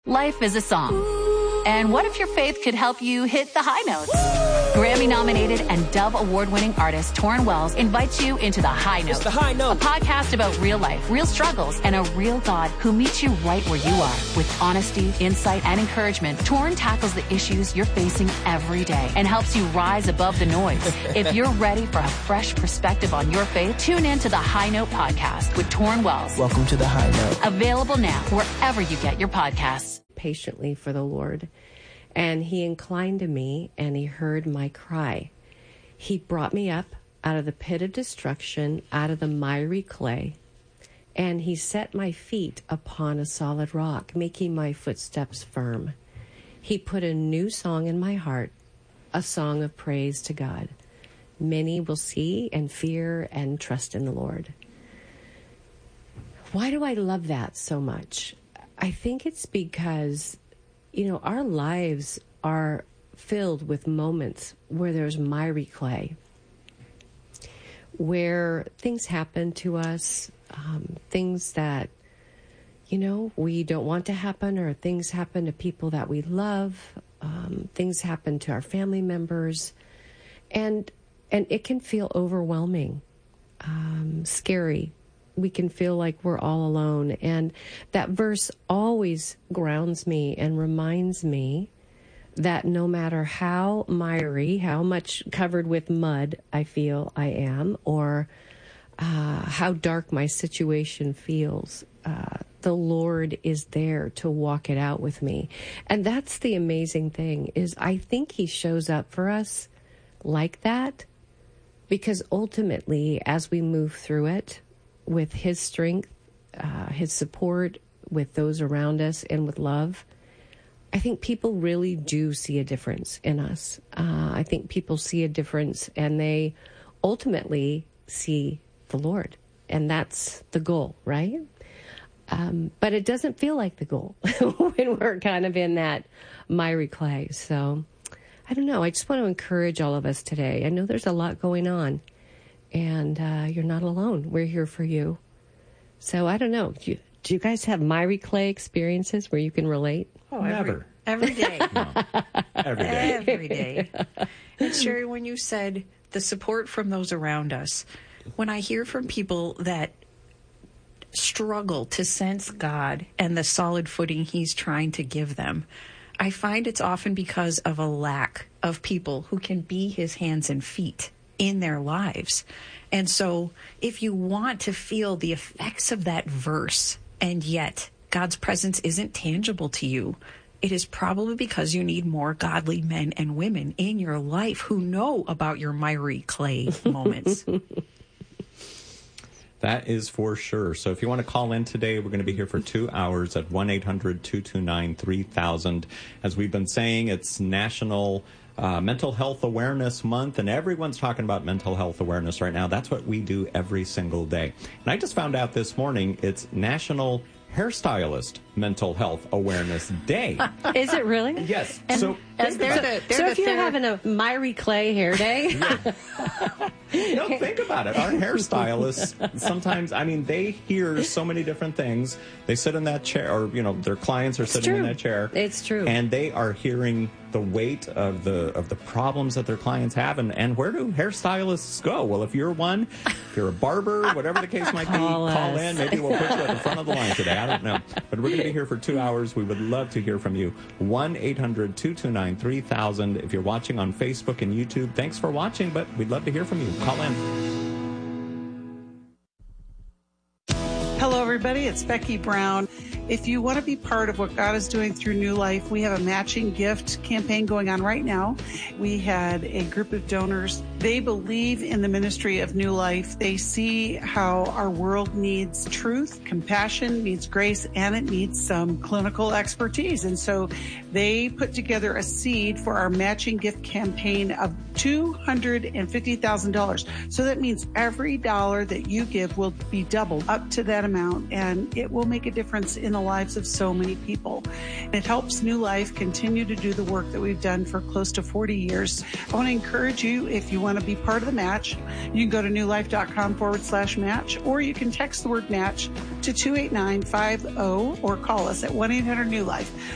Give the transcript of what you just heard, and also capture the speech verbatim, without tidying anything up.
Life is a song. And what if your faith could help you hit the high notes? Grammy-nominated and Dove Award-winning artist Torrin Wells invites you into The High Note. It's The High Note. A podcast about real life, real struggles, and a real God who meets you right where you are. With honesty, insight, and encouragement, Torrin tackles the issues you're facing every day and helps you rise above the noise. If you're ready for a fresh perspective on your faith, tune in to The High Note podcast with Torrin Wells. Welcome to The High Note. Available now wherever you get your podcasts. Patiently for the Lord. And he inclined to me, and he heard my cry. He brought me up out of the pit of destruction, out of the miry clay, and he set my feet upon a solid rock, making my footsteps firm. He put a new song in my heart, a song of praise to God. Many will see and fear and trust in the Lord. Why do I love that so much? I think it's because, you know, our lives are filled with moments where there's miry clay, where things happen to us, um, things that, you know, we don't want to happen, or things happen to people that we love, um, things happen to our family members, and and it can feel overwhelming, um, scary. We can feel like we're all alone. And that verse always grounds me and reminds me that no matter how miry, how much covered with mud I feel I am, or uh, how dark my situation feels, uh, the Lord is there to walk it out with me. And that's the amazing thing, is I think he shows up for us like that, because ultimately, as we move through it, with his strength, uh, his support, with those around us, and with love, I think people really do see a difference in us. Uh, I think people see a difference, and they ultimately see the Lord. And that's the goal, right? Um, but it doesn't feel like the goal when we're kind of in that miry clay. So I don't know. I just want to encourage all of us today. I know there's a lot going on. And uh, you're not alone. We're here for you. So I don't know. Do you, do you guys have miry clay experiences where you can relate? Oh, never. Every, every day. No. Every day. Every day. And Sherry, when you said the support from those around us, when I hear from people that struggle to sense God and the solid footing he's trying to give them, I find it's often because of a lack of people who can be his hands and feet in their lives. And so if you want to feel the effects of that verse, and yet God's presence isn't tangible to you, it is probably because you need more godly men and women in your life who know about your miry clay moments. That is for sure. So if you want to call in today, we're going to be here for two hours at one eight hundred two two nine three thousand. As we've been saying, it's National Uh, Mental Health Awareness Month, and everyone's talking about mental health awareness right now. That's what we do every single day. And I just found out this morning it's National Hairstylist Mental Health Awareness Day. Is it really? Yes. And, so and they're the, they're so the if you're ther- having a miry clay hair day... No, think about it. Our hairstylists, sometimes, I mean, they hear so many different things. They sit in that chair, or, you know, their clients are It's sitting true. in that chair. It's true. And they are hearing the weight of the of the problems that their clients have. And, and where do hairstylists go? Well, if you're one, if you're a barber, whatever the case might be, Call call us. in. Maybe we'll put you at the front of the line today. I don't know. But we're going to be here for two hours. We would love to hear from you. one eight hundred two two nine three thousand. If you're watching on Facebook and YouTube, thanks for watching, but we'd love to hear from you. Call in. Hello, everybody. It's Becky Brown. If you want to be part of what God is doing through New Life, we have a matching gift campaign going on right now. We had a group of donors. They believe in the ministry of New Life. They see how our world needs truth, compassion, needs grace, and it needs some clinical expertise. And so they put together a seed for our matching gift campaign of two hundred fifty thousand dollars. So that means every dollar that you give will be doubled up to that amount, and it will make a difference in the lives of so many people. It helps New Life continue to do the work that we've done for close to forty years. I want to encourage you, if you want to be part of the match, you can go to newlife.com forward slash match, or you can text the word match to two eight nine five zero or call us at one eight hundred new life.